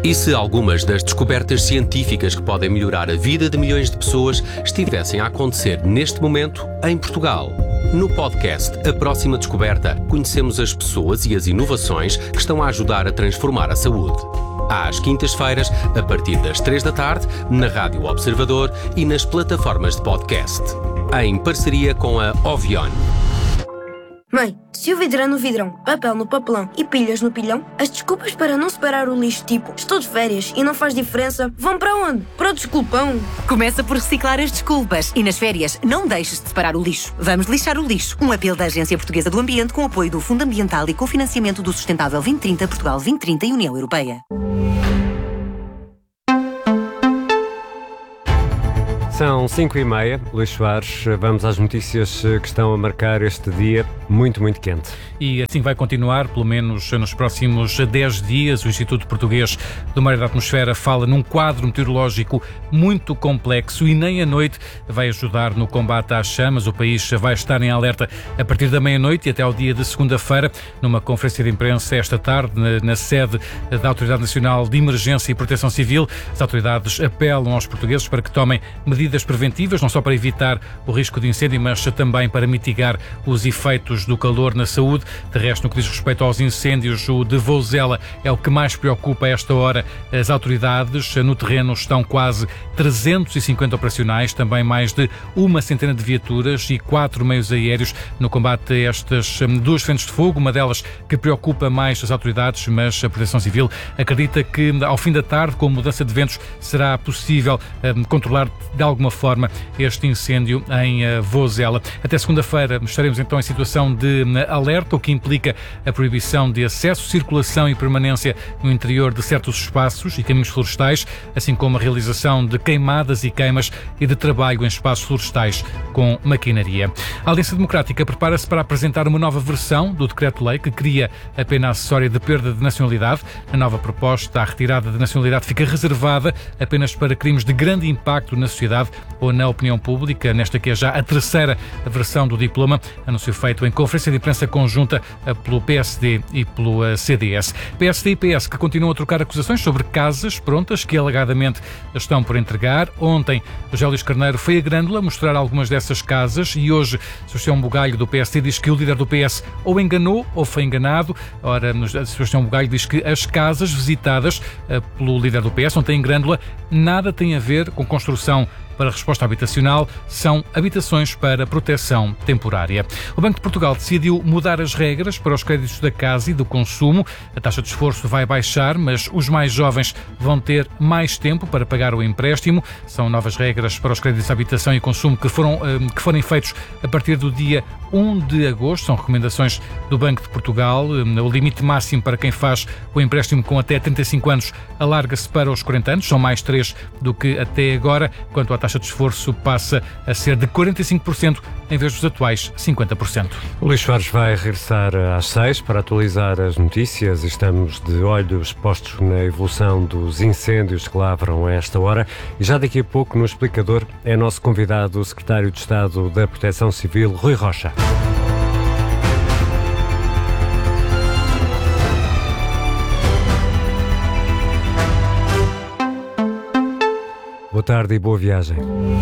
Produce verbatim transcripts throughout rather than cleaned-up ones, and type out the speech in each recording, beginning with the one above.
E se algumas das descobertas científicas que podem melhorar a vida de milhões de pessoas estivessem a acontecer neste momento em Portugal? No podcast A Próxima Descoberta, conhecemos as pessoas e as inovações que estão a ajudar a transformar a saúde. Às quintas-feiras, a partir das três da tarde, na Rádio Observador e nas plataformas de podcast. Em parceria com a Ovion. Mãe, se o vidro é no vidrão, papel no papelão e pilhas no pilhão, as desculpas para não separar o lixo, tipo estou de férias e não faz diferença, vão para onde? Para o desculpão. Começa por reciclar as desculpas e nas férias não deixes de separar o lixo. Vamos lixar o lixo. Um apelo da Agência Portuguesa do Ambiente com apoio do Fundo Ambiental e cofinanciamento do Sustentável vinte trinta, Portugal vinte trinta e União Europeia. São cinco e meia, Luís Soares, vamos às notícias que estão a marcar este dia muito, muito quente. E assim vai continuar, pelo menos nos próximos dez dias. O Instituto Português do Mar e da Atmosfera fala num quadro meteorológico muito complexo e nem a noite vai ajudar no combate às chamas. O país vai estar em alerta a partir da meia-noite e até ao dia de segunda-feira. Numa conferência de imprensa esta tarde, na, na sede da Autoridade Nacional de Emergência e Proteção Civil, as autoridades apelam aos portugueses para que tomem medidas preventivas, não só para evitar o risco de incêndio, mas também para mitigar os efeitos do calor na saúde. De resto, no que diz respeito aos incêndios, o de Vozela é o que mais preocupa a esta hora as autoridades. No terreno estão quase trezentos e cinquenta operacionais, também mais de uma centena de viaturas e quatro meios aéreos no combate a estas duas frentes de fogo, uma delas que preocupa mais as autoridades, mas a Proteção Civil acredita que ao fim da tarde, com mudança de ventos, será possível um, controlar de alguma forma este incêndio em uh, Vozela. Até segunda-feira estaremos então em situação de uh, alerta, o que implica a proibição de acesso, circulação e permanência no interior de certos espaços e caminhos florestais, assim como a realização de queimadas e queimas e de trabalho em espaços florestais com maquinaria. A Aliança Democrática prepara-se para apresentar uma nova versão do Decreto-Lei que cria a pena acessória de perda de nacionalidade. Na nova proposta, a retirada de nacionalidade fica reservada apenas para crimes de grande impacto na sociedade ou na opinião pública. Nesta que é já a terceira versão do diploma, anúncio feito em conferência de imprensa conjunta pelo P S D e pelo C D S. P S D e P S que continuam a trocar acusações sobre casas prontas que alegadamente estão por entregar. Ontem, o José Luís Carneiro foi a Grândola mostrar algumas dessas casas e hoje, Sebastião Bugalho do P S D diz que o líder do P S ou enganou ou foi enganado. Ora, Sebastião Bugalho diz que as casas visitadas pelo líder do P S ontem em Grândola nada têm a ver com construção para resposta habitacional, são habitações para proteção temporária. O Banco de Portugal decidiu mudar as regras para os créditos da casa e do consumo. A taxa de esforço vai baixar, mas os mais jovens vão ter mais tempo para pagar o empréstimo. São novas regras para os créditos de habitação e consumo que foram, que forem feitos a partir do dia um de agosto. São recomendações do Banco de Portugal. O limite máximo para quem faz o empréstimo com até trinta e cinco anos alarga-se para os quarenta anos. São mais três do que até agora. Quanto à taxa de esforço, passa a ser de quarenta e cinco por cento em vez dos atuais cinquenta por cento. O Luís Soares vai regressar às seis para atualizar as notícias. Estamos de olhos postos na evolução dos incêndios que lavram a esta hora. E já daqui a pouco, no explicador, é nosso convidado o Secretário de Estado da Proteção Civil, Rui Rocha. Boa tarde e boa viagem.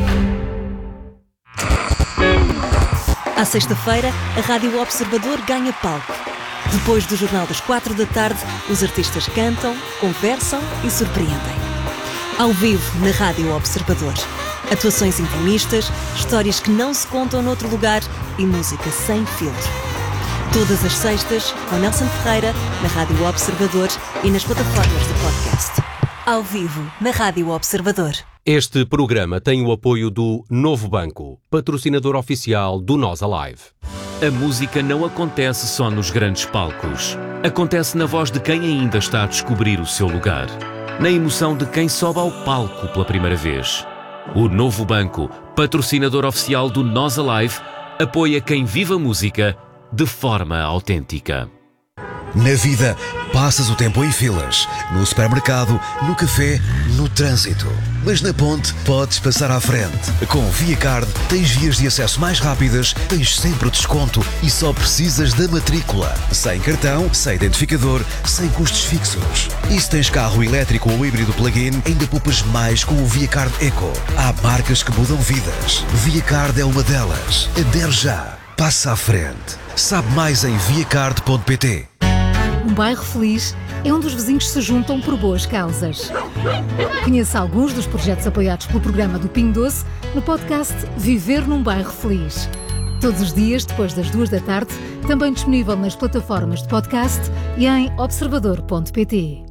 À sexta-feira, a Rádio Observador ganha palco. Depois do Jornal das quatro da tarde, os artistas cantam, conversam e surpreendem. Ao vivo, na Rádio Observador. Atuações intimistas, histórias que não se contam noutro lugar e música sem filtro. Todas as sextas, com Nelson Ferreira, na Rádio Observador e nas plataformas de podcast. Ao vivo, na Rádio Observador. Este programa tem o apoio do Novo Banco, patrocinador oficial do Nós Alive. A música não acontece só nos grandes palcos. Acontece na voz de quem ainda está a descobrir o seu lugar. Na emoção de quem sobe ao palco pela primeira vez. O Novo Banco, patrocinador oficial do Nós Alive, apoia quem vive a música de forma autêntica. Na vida, passas o tempo em filas, no supermercado, no café, no trânsito. Mas na ponte, podes passar à frente. Com ViaCard, tens vias de acesso mais rápidas, tens sempre o desconto e só precisas da matrícula. Sem cartão, sem identificador, sem custos fixos. E se tens carro elétrico ou híbrido plug-in, ainda poupas mais com o ViaCard Eco. Há marcas que mudam vidas. ViaCard é uma delas. Adere já. Passa à frente. Sabe mais em viacard ponto pt. Um bairro feliz é onde os vizinhos se juntam por boas causas. Conheça alguns dos projetos apoiados pelo programa do Pingo Doce no podcast Viver num Bairro Feliz. Todos os dias, depois das duas da tarde, também disponível nas plataformas de podcast e em observador ponto pt.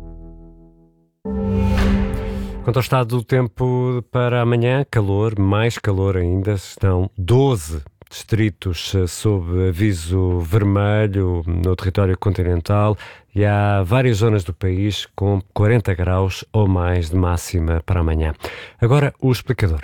Quanto ao estado do tempo para amanhã, calor, mais calor ainda, estão doze distritos sob aviso vermelho no território continental e há várias zonas do país com quarenta graus ou mais de máxima para amanhã. Agora o explicador.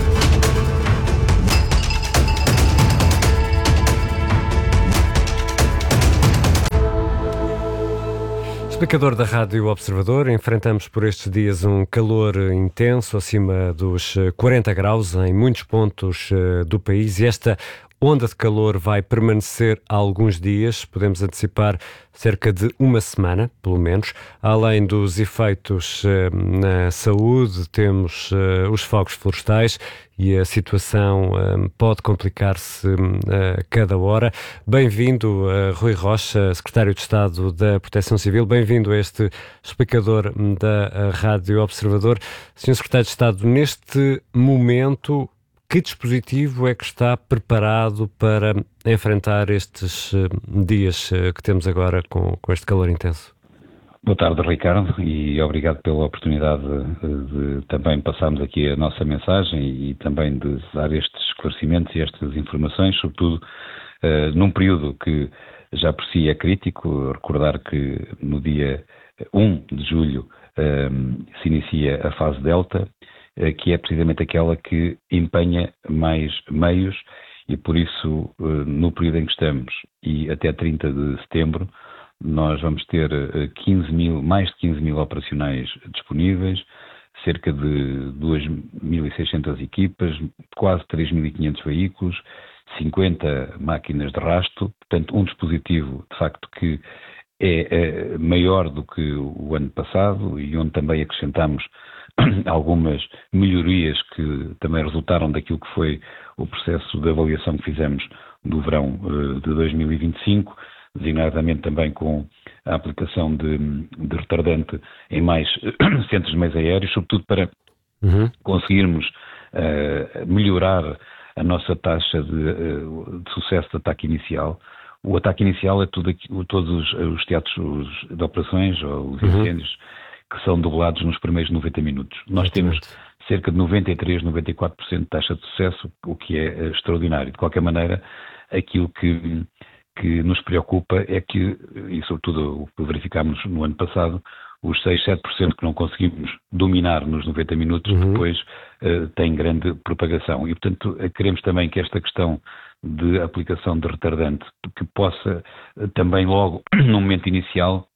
Explicador da Rádio Observador, enfrentamos por estes dias um calor intenso, acima dos quarenta graus em muitos pontos do país, e esta onda de calor vai permanecer há alguns dias, podemos antecipar cerca de uma semana, pelo menos. Além dos efeitos eh, na saúde, temos eh, os fogos florestais e a situação eh, pode complicar-se eh, a cada hora. Bem-vindo, eh, Rui Rocha, Secretário de Estado da Proteção Civil. Bem-vindo a este explicador da Rádio Observador. senhor Secretário de Estado, neste momento, que dispositivo é que está preparado para enfrentar estes uh, dias uh, que temos agora com, com este calor intenso? Boa tarde, Ricardo, e obrigado pela oportunidade de, de também passarmos aqui a nossa mensagem e também de dar estes esclarecimentos e estas informações, sobretudo uh, num período que já por si é crítico. Recordar que no dia um de julho um, se inicia a fase Delta, que é precisamente aquela que empenha mais meios e, por isso, no período em que estamos e até trinta de setembro, nós vamos ter quinze mil, mais de quinze mil operacionais disponíveis, cerca de duas mil e seiscentas equipas, quase três mil e quinhentos veículos, cinquenta máquinas de rasto, portanto, um dispositivo, de facto, que é, é maior do que o ano passado e onde também acrescentamos algumas melhorias que também resultaram daquilo que foi o processo de avaliação que fizemos do verão uh, de dois mil e vinte e cinco, designadamente também com a aplicação de, de retardante em mais centros de meios aéreos, sobretudo para uhum. conseguirmos uh, melhorar a nossa taxa de, uh, de sucesso de ataque inicial. O ataque inicial é tudo aqui, todos os, os teatros os, de operações ou os incêndios uhum. que são debelados nos primeiros noventa minutos. Nós temos cerca de noventa e três, noventa e quatro por cento de taxa de sucesso, o que é extraordinário. De qualquer maneira, aquilo que, que nos preocupa é que, e sobretudo o que verificámos no ano passado, os seis, sete por cento que não conseguimos dominar nos noventa minutos, uhum. depois uh, têm grande propagação. E, portanto, queremos também que esta questão de aplicação de retardante, que possa uh, também logo, no momento inicial,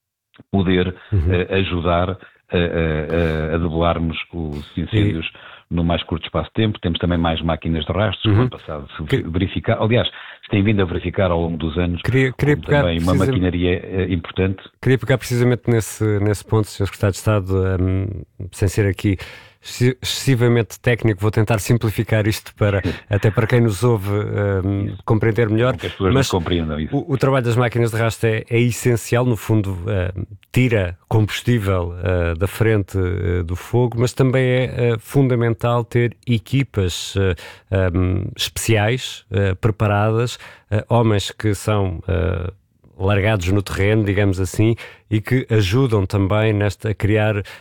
poder uhum. uh, ajudar a, a, a debelarmos os incêndios e... no mais curto espaço de tempo. Temos também mais máquinas de rastros, uhum. que no passado se que... verificar, aliás, se tem vindo a verificar ao longo dos anos, queria, queria pegar também uma precisamente... maquinaria uh, importante. Queria pegar precisamente nesse, nesse ponto, senhor Secretário de Estado, um, sem ser aqui excessivamente técnico, vou tentar simplificar isto para, até para quem nos ouve um, compreender melhor. Que as pessoas mas não compreendam isso. O, o trabalho das máquinas de rastro é, é essencial, no fundo uh, tira combustível uh, da frente uh, do fogo, mas também é uh, fundamental ter equipas uh, um, especiais, uh, preparadas, uh, homens que são uh, largados no terreno, digamos assim, e que ajudam também nesta, a criar uh,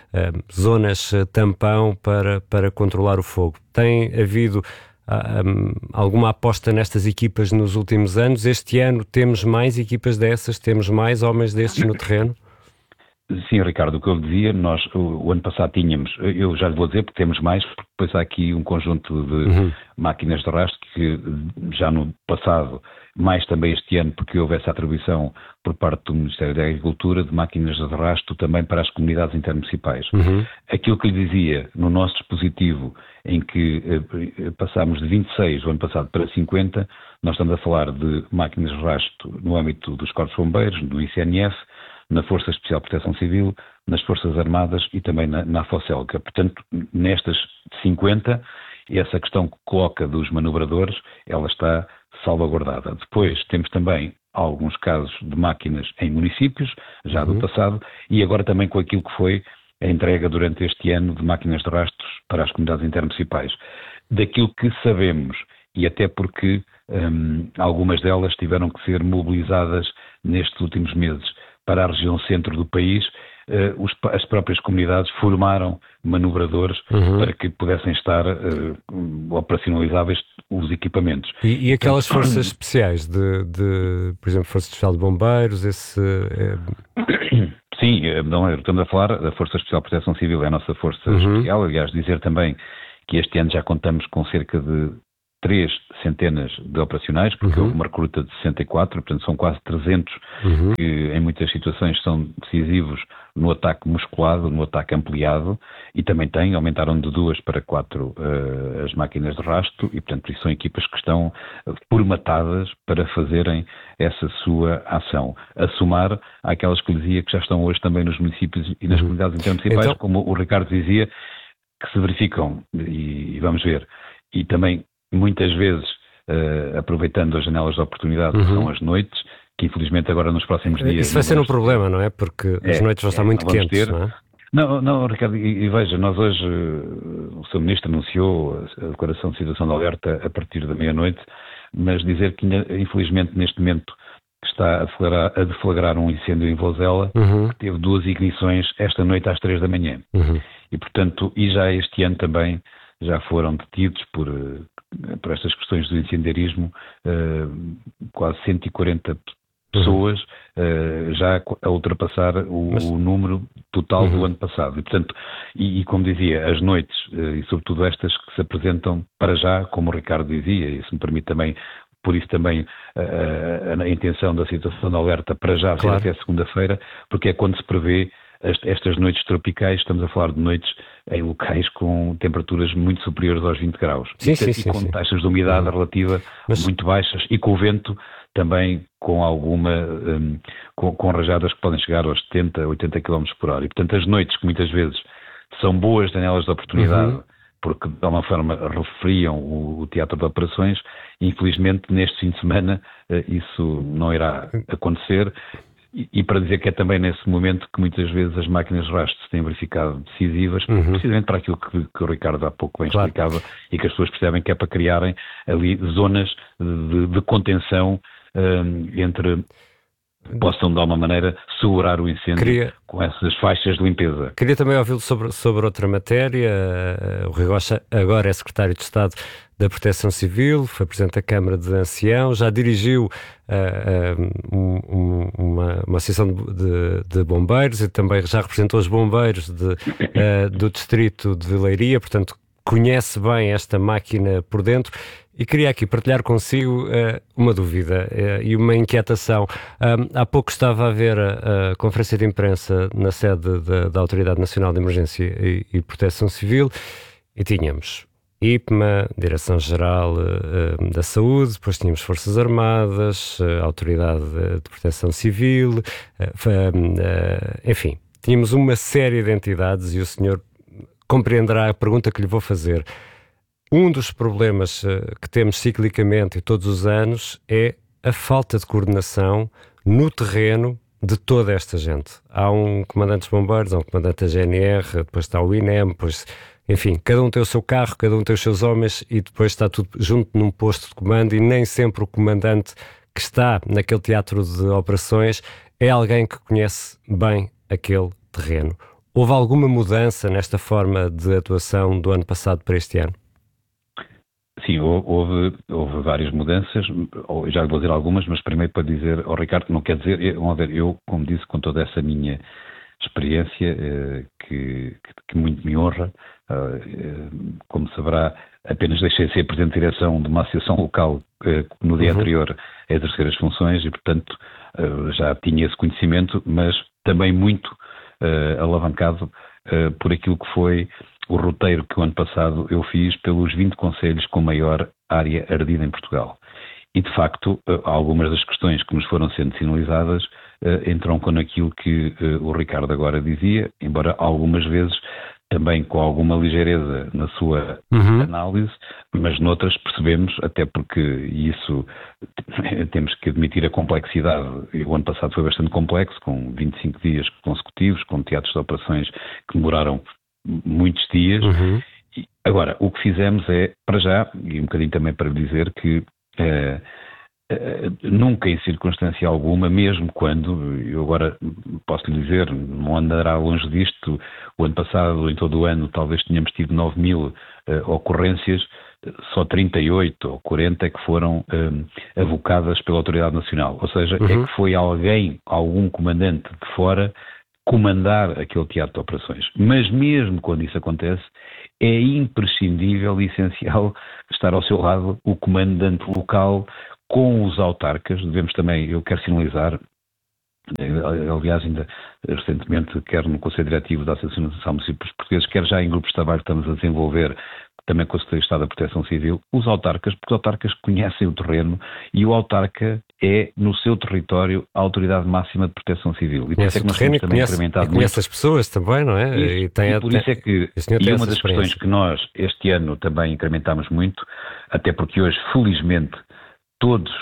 zonas uh, tampão para, para controlar o fogo. Tem havido uh, um, alguma aposta nestas equipas nos últimos anos? Este ano temos mais equipas dessas? Temos mais homens destes no terreno? Sim, Ricardo, o que eu lhe dizia, nós o, o ano passado tínhamos, eu já lhe vou dizer porque temos mais, porque depois há aqui um conjunto de uhum. máquinas de rastro que já no passado, mais também este ano, porque houve essa atribuição por parte do Ministério da Agricultura de máquinas de rastro também para as comunidades intermunicipais. Uhum. Aquilo que lhe dizia no nosso dispositivo, em que eh, passámos de vinte e seis o ano passado para cinquenta, nós estamos a falar de máquinas de rastro no âmbito dos Corpos de Bombeiros, do I C N F, na Força Especial de Proteção Civil, nas Forças Armadas e também na, na AFOCELCA. Portanto, nestas cinquenta, essa questão que coloca dos manobradores, ela está salvaguardada. Depois temos também alguns casos de máquinas em municípios, já uhum. do passado, e agora também com aquilo que foi a entrega durante este ano de máquinas de rastros para as comunidades intermunicipais. Daquilo que sabemos, e até porque hum, algumas delas tiveram que ser mobilizadas nestes últimos meses para a região centro do país, uh, os, as próprias comunidades formaram manobradores uhum. para que pudessem estar uh, operacionalizáveis os equipamentos. E, e aquelas então, forças especiais, de, de, por exemplo, Força Especial de Bombeiros, esse... É... Sim, não, estamos a falar da Força Especial de Proteção Civil, é a nossa Força uhum. Especial, aliás, dizer também que este ano já contamos com cerca de três centenas de operacionais, porque uhum. houve uma recruta de sessenta e quatro, portanto são quase trezentos, uhum. que em muitas situações são decisivos no ataque musculado, no ataque ampliado, e também tem, aumentaram de duas para quatro uh, as máquinas de rastro, e portanto isso são equipas que estão formatadas para fazerem essa sua ação. A somar àquelas que lhe dizia que já estão hoje também nos municípios e nas uhum. comunidades intermunicipais, então... como o Ricardo dizia, que se verificam, e, e vamos ver, e também muitas vezes, uh, aproveitando as janelas de oportunidade, uhum. que são as noites, que infelizmente agora nos próximos dias... Isso vai ser um problema, não é? Porque é, as noites vão estar é, muito quentes, ter. não é? Não, não, Ricardo, e, e veja, nós hoje, uh, o seu Ministro anunciou a, a declaração de situação de alerta a partir da meia-noite, mas dizer que infelizmente neste momento está a deflagrar, a deflagrar um incêndio em Vozela, uhum. que teve duas ignições esta noite às três da manhã. Uhum. E portanto, e já este ano também já foram detidos por... Uh, por estas questões do incendiarismo, uh, quase cento e quarenta pessoas, uh, já a ultrapassar o, Mas... o número total uhum. do ano passado. E, portanto, e, e como dizia, as noites, uh, e sobretudo estas que se apresentam para já, como o Ricardo dizia, e se me permite também, por isso também uh, a, a intenção da situação de alerta para já claro. ser até segunda-feira, porque é quando se prevê estas noites tropicais, estamos a falar de noites em locais com temperaturas muito superiores aos vinte graus. Sim, e, sim, e sim, com sim. taxas de umidade uhum. relativa Mas... muito baixas e com o vento também com alguma, um, com, com rajadas que podem chegar aos setenta, oitenta quilómetros por hora. E portanto as noites que muitas vezes são boas janelas de oportunidade, uhum. porque de alguma forma refriam o, o teatro de operações, infelizmente neste fim de semana isso não irá acontecer. E, e para dizer que é também nesse momento que muitas vezes as máquinas de rastro se têm verificado decisivas, uhum. precisamente para aquilo que, que o Ricardo há pouco bem claro. explicava, e que as pessoas percebem que é para criarem ali zonas de, de contenção um, entre... possam de alguma maneira segurar o incêndio Queria... com essas faixas de limpeza. Queria também ouvi-lo sobre, sobre outra matéria. O Rui Rocha agora é Secretário de Estado da Proteção Civil, foi Presidente da Câmara de Ancião, já dirigiu uh, uh, um, uma, uma associação de, de, de bombeiros e também já representou os bombeiros de, uh, do distrito de Leiria, portanto conhece bem esta máquina por dentro. E queria aqui partilhar consigo uh, uma dúvida uh, e uma inquietação. Um, há pouco estava a ver a, a conferência de imprensa na sede da, da Autoridade Nacional de Emergência e, e Proteção Civil e tínhamos I P M A, Direção-Geral uh, da Saúde, depois tínhamos Forças Armadas, uh, Autoridade de Proteção Civil, uh, uh, enfim, tínhamos uma série de entidades e o senhor compreenderá a pergunta que lhe vou fazer. Um dos problemas uh, que temos ciclicamente e todos os anos é a falta de coordenação no terreno de toda esta gente. Há um comandante dos bombeiros, há um comandante da G N R, depois está o I N E M, depois, enfim, cada um tem o seu carro, cada um tem os seus homens e depois está tudo junto num posto de comando e nem sempre o comandante que está naquele teatro de operações é alguém que conhece bem aquele terreno. Houve alguma mudança nesta forma de atuação do ano passado para este ano? Sim, houve, houve várias mudanças, já vou dizer algumas, mas primeiro para dizer ao Ricardo, não quer dizer, vamos ver, eu, como disse, com toda essa minha experiência uh, que, que muito me honra. Uh, como saberá, apenas deixei de ser Presidente de Direção de uma associação local uh, no dia uhum. anterior a exercer as funções e, portanto, uh, já tinha esse conhecimento, mas também muito uh, alavancado uh, por aquilo que foi o roteiro que o ano passado eu fiz pelos vinte concelhos com maior área ardida em Portugal. E, de facto, uh, algumas das questões que nos foram sendo sinalizadas uh, entroncam naquilo que uh, o Ricardo agora dizia, embora algumas vezes também com alguma ligeireza na sua uhum. análise, mas noutras percebemos, até porque isso temos que admitir a complexidade. O ano passado foi bastante complexo, com vinte e cinco dias consecutivos, com teatros de operações que demoraram muitos dias. Uhum. E, agora, o que fizemos é, para já, e um bocadinho também para dizer que eh, Uh, nunca em circunstância alguma, mesmo quando, eu agora posso lhe dizer, não andará longe disto, o ano passado, em todo o ano, talvez tenhamos tido nove mil uh, ocorrências, só trinta e oito ou quarenta é que foram um, avocadas pela Autoridade Nacional. Ou seja, uhum. é que foi alguém, algum comandante de fora, comandar aquele teatro de operações. Mas mesmo quando isso acontece, é imprescindível e essencial estar ao seu lado o comandante local com os autarcas. Devemos também, eu quero sinalizar, aliás, ainda recentemente, quer no Conselho Diretivo da Associação de Municípios Portugueses, quer já em grupos de trabalho que estamos a desenvolver, também com o Secretaria de Estado da Proteção Civil, os autarcas, porque os autarcas conhecem o terreno e o autarca é, no seu território, a autoridade máxima de proteção civil. E conhece o terreno e conhece, e conhece as pessoas também, não é? E, e, tem, e por isso é que, e uma das questões que nós, este ano, também incrementámos muito, até porque hoje, felizmente, Todos,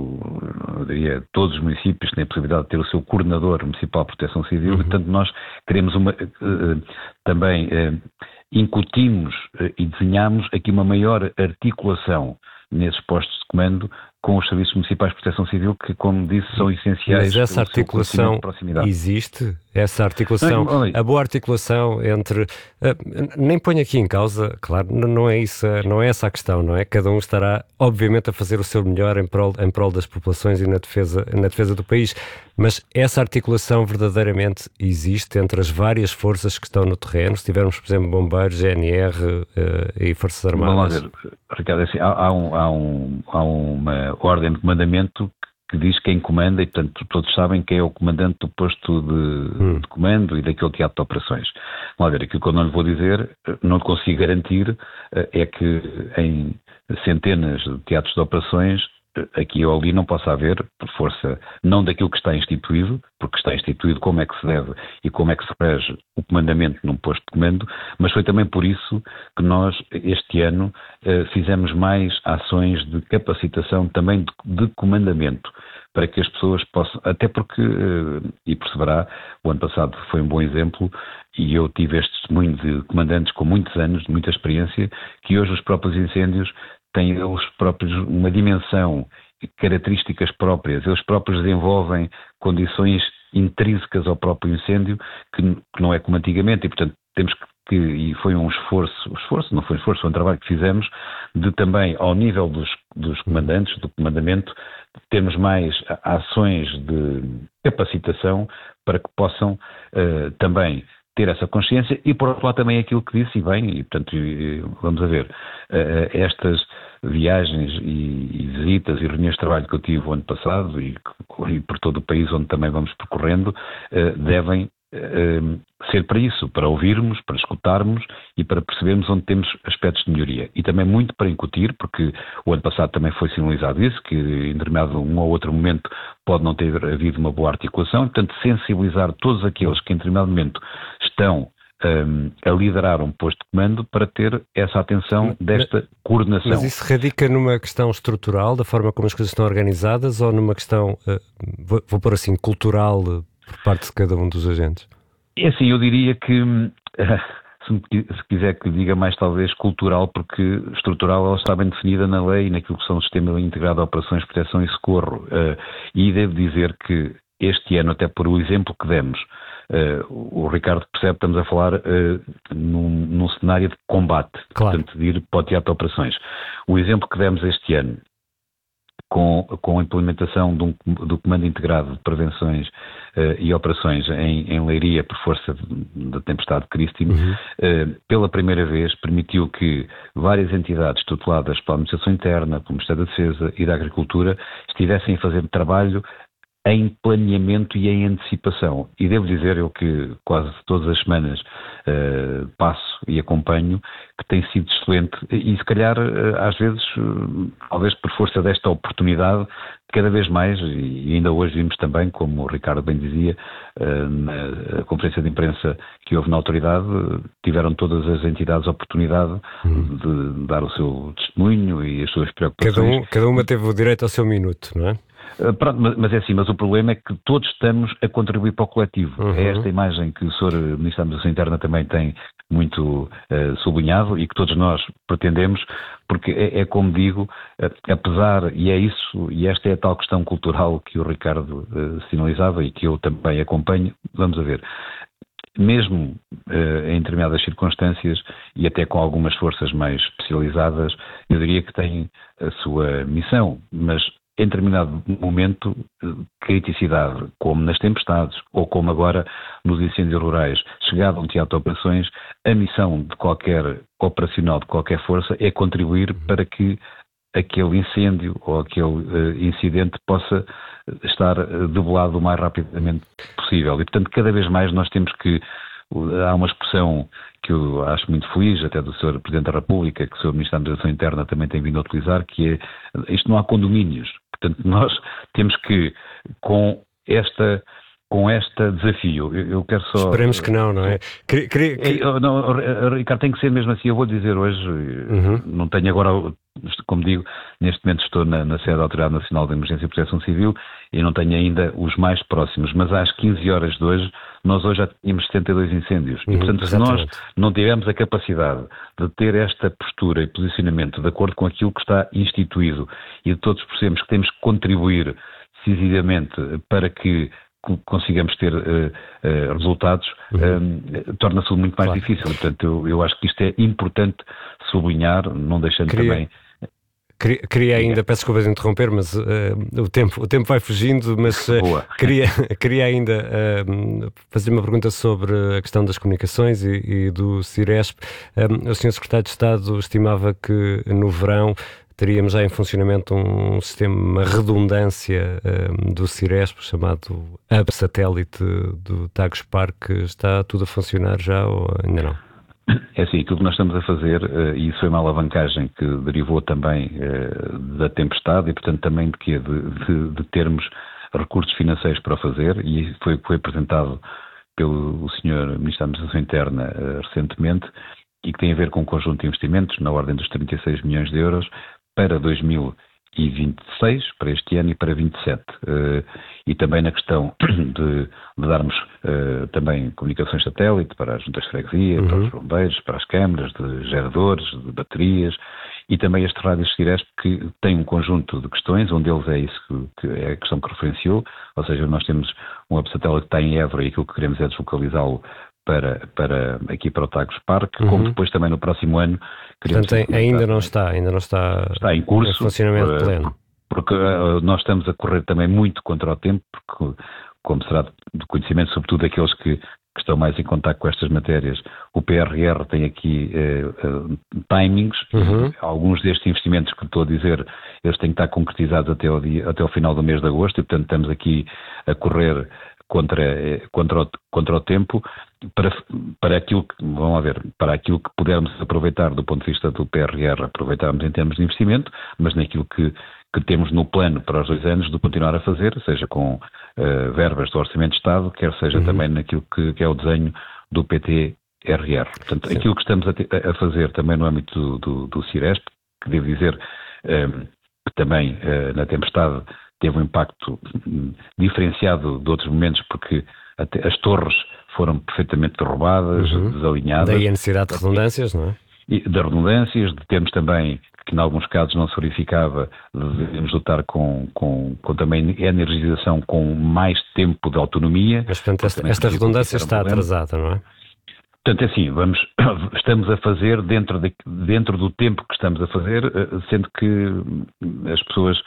eu diria, todos os municípios têm a possibilidade de ter o seu coordenador municipal de proteção civil, uhum. e portanto nós queremos uma, uh, também uh, incutimos uh, e desenhamos aqui uma maior articulação nesses postos de comando com os serviços municipais de proteção civil que, como disse, são essenciais. Mas essa articulação existe? Essa articulação, não, a boa articulação entre... Uh, nem ponho aqui em causa, claro, não é, isso, não é essa a questão, não é? Cada um estará, obviamente, a fazer o seu melhor em prol, em prol das populações e na defesa, na defesa do país, mas essa articulação verdadeiramente existe entre as várias forças que estão no terreno? Se tivermos, por exemplo, bombeiros, G N R uh, e Forças Armadas... Vamos lá ver, Ricardo, assim, há, há, um, há, um, há uma ordem de comandamento que diz quem comanda, e portanto todos sabem quem é o comandante do posto de, hum. de comando e daquele teatro de operações. Vamos ver, aquilo que eu não lhe vou dizer, não lhe consigo garantir, é que em centenas de teatros de operações, aqui ou ali não possa haver, por força, não daquilo que está instituído, porque está instituído como é que se deve e como é que se rege o comandamento num posto de comando, mas foi também por isso que nós, este ano, fizemos mais ações de capacitação também de, de comandamento, para que as pessoas possam, até porque, e perceberá, o ano passado foi um bom exemplo, e eu tive este testemunho de comandantes com muitos anos, de muita experiência, que hoje os próprios incêndios têm eles próprios uma dimensão, características próprias, eles próprios desenvolvem condições intrínsecas ao próprio incêndio que, que não é como antigamente, e portanto temos que, que, e foi um esforço, esforço, não foi um esforço, foi um trabalho que fizemos, de também ao nível dos, dos comandantes, do comandamento, termos mais ações de capacitação para que possam uh, também ter essa consciência e, por outro lado, também aquilo que disse, e bem, e portanto, vamos a ver, uh, estas viagens e, e visitas e reuniões de trabalho que eu tive o ano passado e, e por todo o país onde também vamos percorrendo, uh, devem uh, ser para isso, para ouvirmos, para escutarmos e para percebermos onde temos aspectos de melhoria. E também muito para incutir, porque o ano passado também foi sinalizado isso, que em determinado um ou outro momento pode não ter havido uma boa articulação, e, portanto, sensibilizar todos aqueles que em determinado momento estão um, a liderar um posto de comando para ter essa atenção desta coordenação. Mas isso radica numa questão estrutural, da forma como as coisas estão organizadas, ou numa questão, uh, vou, vou pôr assim, cultural, uh, por parte de cada um dos agentes? É assim, eu diria que, uh, se, me, se quiser que diga mais talvez cultural, porque estrutural ela está bem definida na lei e naquilo que são o Sistema Integrado de Operações, Proteção e Socorro. Uh, e devo dizer que este ano, até por o exemplo que demos, uh, o Ricardo percebe, estamos a falar uh, num, num cenário de combate, claro. Portanto, de ir para o teatro de operações. O exemplo que demos este ano, com, com a implementação de um, do Comando Integrado de Prevenções uh, e Operações em, em Leiria por força da tempestade Christine, uhum. uh, pela primeira vez permitiu que várias entidades tuteladas pela Administração Interna, pelo Ministério da Defesa e da Agricultura estivessem a fazer trabalho em planeamento e em antecipação. E devo dizer, eu que quase todas as semanas uh, passo e acompanho, que tem sido excelente e se calhar uh, às vezes, uh, talvez por força desta oportunidade, cada vez mais, e ainda hoje vimos também, como o Ricardo bem dizia, uh, na conferência de imprensa que houve na autoridade, uh, tiveram todas as entidades a oportunidade uhum. de dar o seu testemunho e as suas preocupações. Cada, um, cada uma teve o direito ao seu minuto, não é? Uh, pronto, mas, mas é assim, mas o problema é que todos estamos a contribuir para o coletivo. Uhum. É esta imagem que o senhor Ministro da Administração Interna também tem muito uh, sublinhado e que todos nós pretendemos, porque é, é como digo, uh, apesar, e é isso, e esta é a tal questão cultural que o Ricardo uh, sinalizava e que eu também acompanho, vamos a ver. Mesmo uh, em determinadas circunstâncias e até com algumas forças mais especializadas, eu diria que tem a sua missão, mas em determinado momento, criticidade, como nas tempestades ou como agora nos incêndios rurais, chegado a um teatro de operações, a missão de qualquer operacional, de qualquer força, é contribuir para que aquele incêndio ou aquele uh, incidente possa estar debelado o mais rapidamente possível. E, portanto, cada vez mais nós temos que... Há uma expressão que eu acho muito feliz, até do senhor Presidente da República, que o senhor Ministro da Administração Interna também tem vindo a utilizar, que é, isto não há condomínios. Portanto, nós temos que, com esta... com este desafio, eu, eu quero só... Esperemos que não, não é? Queria, queria, queria... Eu, não, Ricardo, tem que ser mesmo assim, eu vou dizer hoje, uhum. não tenho agora, como digo, neste momento estou na, na sede da Autoridade Nacional de Emergência e Proteção Civil e não tenho ainda os mais próximos, mas às quinze horas de hoje, nós hoje já tínhamos setenta e dois incêndios. Uhum, e, portanto, exatamente. Se nós não tivermos a capacidade de ter esta postura e posicionamento de acordo com aquilo que está instituído e de todos percebemos que temos que contribuir decisivamente para que consigamos ter uh, uh, resultados, uhum. um, torna-se muito mais claro. difícil. Portanto, eu, eu acho que isto é importante sublinhar, não deixando Queria... também... Queria, queria ainda, peço desculpa de interromper, mas uh, o, tempo, o tempo vai fugindo, mas uh, queria, queria ainda uh, fazer uma pergunta sobre a questão das comunicações e, e do Ciresp. Um, o senhor Secretário de Estado estimava que no verão teríamos já em funcionamento um sistema, uma redundância um, do Ciresp, chamado Hub Satélite do Tagus Park. Está tudo a funcionar já ou ainda não? É assim, aquilo que nós estamos a fazer, uh, e isso foi uma alavancagem que derivou também uh, da tempestade e, portanto, também de, quê? de, de, de termos recursos financeiros para o fazer, e foi o que foi apresentado pelo senhor Ministro da Administração Interna uh, recentemente, e que tem a ver com um conjunto de investimentos na ordem dos trinta e seis milhões de euros para dois mil e vinte e seis, para este ano, e para vinte e sete. Uh, e também na questão de, de darmos uh, também comunicações satélite para as juntas de freguesia, uhum. para os bombeiros, para as câmaras, de geradores, de baterias, e também este rádios Ciresp, que tem um conjunto de questões, um deles é isso que, que é a questão que referenciou, ou seja, nós temos um hub satélite que está em Évora e aquilo que queremos é deslocalizá-lo Para, para, aqui para o Tagus Park, uhum. como depois também no próximo ano. Portanto, ainda não está, ainda não está, está em curso, em funcionamento uh, pleno. Porque uh, nós estamos a correr também muito contra o tempo, porque, como será de conhecimento, sobretudo aqueles que, que estão mais em contato com estas matérias, o P R R tem aqui uh, uh, timings, uhum. alguns destes investimentos que estou a dizer, eles têm que estar concretizados até o, dia, até o final do mês de agosto, e portanto estamos aqui a correr contra, contra, o, contra o tempo, para, para aquilo que, vamos lá ver, para aquilo que pudermos aproveitar do ponto de vista do P R R, aproveitarmos em termos de investimento, mas naquilo que, que temos no plano para os dois anos de continuar a fazer, seja com uh, verbas do Orçamento de Estado, quer seja uhum. também naquilo que, que é o desenho do P T R R. Portanto, Sim. aquilo que estamos a, te, a fazer também no âmbito do, do, do Ciresp, que devo dizer um, que também uh, na tempestade teve um impacto um, diferenciado de outros momentos, porque até as torres foram perfeitamente derrubadas, uhum. desalinhadas. Daí a necessidade de redundâncias, não é? E de redundâncias, de termos também, que em alguns casos não se verificava, devemos lutar com, com, com também energização com mais tempo de autonomia. Mas, portanto, esta, esta redundância está atrasada, não é? Portanto, assim, vamos, estamos a fazer dentro, de, dentro do tempo que estamos a fazer, sendo que as pessoas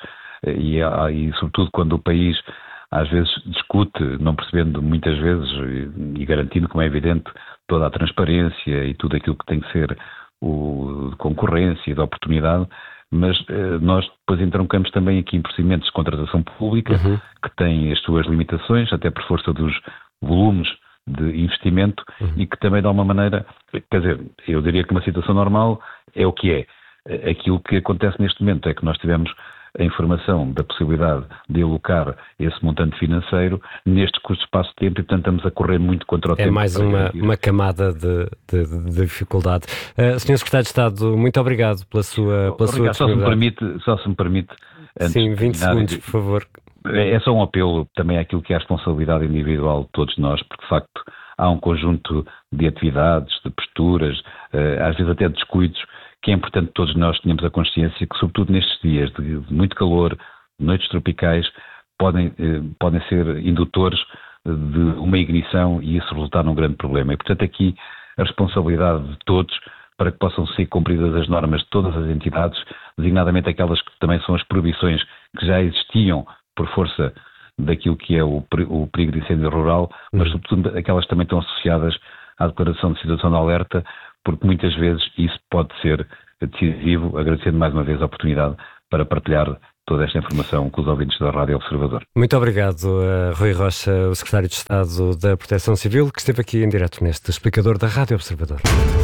e, e sobretudo quando o país às vezes discute, não percebendo muitas vezes e, e garantindo, como é evidente, toda a transparência e tudo aquilo que tem que ser o, de concorrência e de oportunidade, mas eh, nós depois entroncamos também aqui em procedimentos de contratação pública uhum. que têm as suas limitações, até por força dos volumes de investimento uhum. e que também de alguma maneira, quer dizer, eu diria que uma situação normal é o que é. Aquilo que acontece neste momento é que nós tivemos a informação da possibilidade de alocar esse montante financeiro neste curto espaço de tempo e, portanto, estamos a correr muito contra o é tempo. É mais uma, uma camada de, de, de dificuldade. Uh, senhor Secretário de Estado, muito obrigado pela sua, pela Obrigado, sua só se me permite, só se me permite antes Sim, vinte de terminar, segundos, por favor. É só um apelo também àquilo que é a responsabilidade individual de todos nós, porque de facto há um conjunto de atividades, de posturas, uh, às vezes até de descuidos, que é importante que todos nós tenhamos a consciência que, sobretudo nestes dias de muito calor, noites tropicais, podem, eh, podem ser indutores de uma ignição e isso resultar num grande problema. E, portanto, aqui a responsabilidade de todos para que possam ser cumpridas as normas de todas as entidades, designadamente aquelas que também são as proibições que já existiam por força daquilo que é o, o perigo de incêndio rural, mas, sobretudo, aquelas que também estão associadas à declaração de situação de alerta, porque muitas vezes isso pode ser decisivo, agradecendo mais uma vez a oportunidade para partilhar toda esta informação com os ouvintes da Rádio Observador. Muito obrigado, uh, Rui Rocha, o Secretário de Estado da Proteção Civil, que esteve aqui em direto neste explicador da Rádio Observador.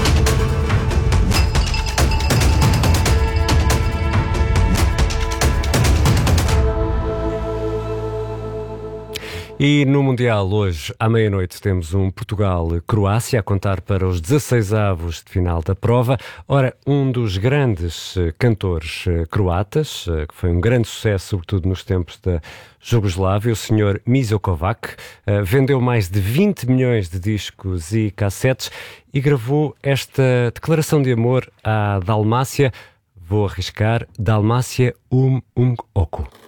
E no Mundial, hoje, à meia-noite, temos um Portugal-Croácia a contar para os dezasseis avos de final da prova. Ora, um dos grandes cantores croatas, que foi um grande sucesso, sobretudo nos tempos da Jugoslávia, o senhor Mizo Kovac, vendeu mais de vinte milhões de discos e cassetes e gravou esta declaração de amor à Dalmácia. Vou arriscar, Dalmácia um um oco.